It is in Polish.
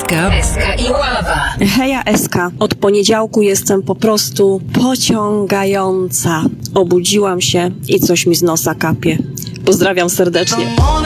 Eska i Ława. Heja Eska, od poniedziałku jestem po prostu pociągająca. Obudziłam się i coś mi z nosa kapie. Pozdrawiam serdecznie.